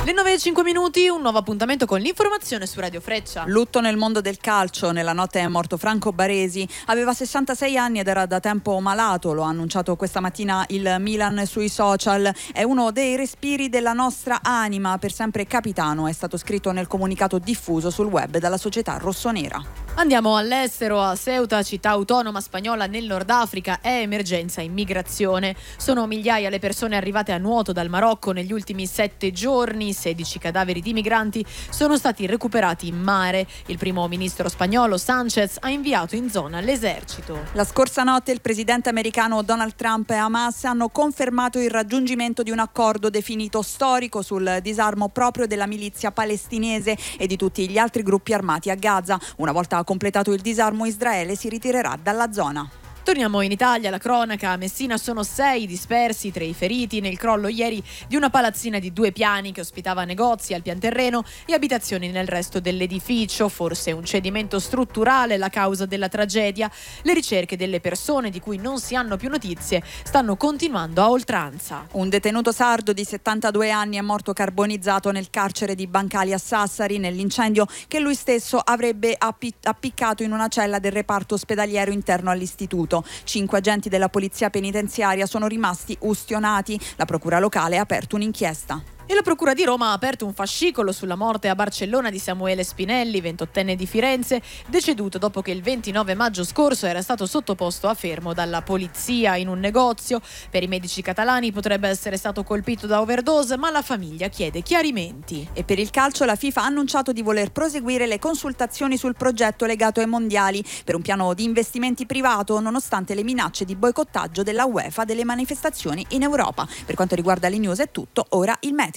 Le 9:05, un nuovo appuntamento con l'informazione su Radio Freccia. Lutto nel mondo del calcio. Nella notte è morto Franco Baresi. Aveva 66 anni ed era da tempo malato. Lo ha annunciato questa mattina il Milan sui social. È uno dei respiri della nostra anima, per sempre capitano. È stato scritto nel comunicato diffuso sul web dalla società rossonera. Andiamo all'estero, a Ceuta, città autonoma spagnola nel Nord Africa. È emergenza immigrazione. Sono migliaia le persone arrivate a nuoto dal Marocco negli ultimi 7 giorni. 16 cadaveri di migranti sono stati recuperati in mare. Il primo ministro spagnolo Sánchez ha inviato in zona l'esercito. La scorsa notte il presidente americano Donald Trump e Hamas hanno confermato il raggiungimento di un accordo definito storico sul disarmo proprio della milizia palestinese e di tutti gli altri gruppi armati a Gaza. Una volta completato il disarmo, Israele si ritirerà dalla zona. Torniamo in Italia, la cronaca. A Messina sono 6 dispersi, 3 i feriti nel crollo ieri di una palazzina di 2 piani che ospitava negozi al pian terreno e abitazioni nel resto dell'edificio. Forse un cedimento strutturale la causa della tragedia. Le ricerche delle persone di cui non si hanno più notizie stanno continuando a oltranza. Un detenuto sardo di 72 anni è morto carbonizzato nel carcere di Bancali a Sassari nell'incendio che lui stesso avrebbe appiccato in una cella del reparto ospedaliero interno all'istituto. 5 agenti della polizia penitenziaria sono rimasti ustionati. La procura locale ha aperto un'inchiesta. E la Procura di Roma ha aperto un fascicolo sulla morte a Barcellona di Samuele Spinelli, 28enne di Firenze, deceduto dopo che il 29 maggio scorso era stato sottoposto a fermo dalla polizia in un negozio. Per i medici catalani potrebbe essere stato colpito da overdose, ma la famiglia chiede chiarimenti. E per il calcio la FIFA ha annunciato di voler proseguire le consultazioni sul progetto legato ai mondiali per un piano di investimenti privato, nonostante le minacce di boicottaggio della UEFA delle manifestazioni in Europa. Per quanto riguarda le news è tutto, ora il meteo.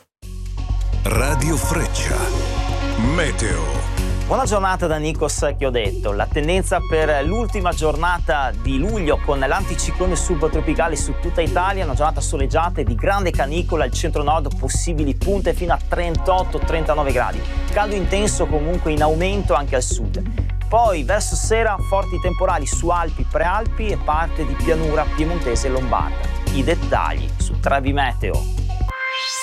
Radio Freccia. Meteo. Buona giornata da Nikos Chiodetto. La tendenza per l'ultima giornata di luglio con l'anticiclone subtropicale su tutta Italia, una giornata soleggiata e di grande canicola al centro-nord, possibili punte fino a 38-39 gradi. Caldo intenso comunque in aumento anche al sud. Poi verso sera forti temporali su Alpi, Prealpi e parte di pianura piemontese e lombarda. I dettagli su Trevi Meteo.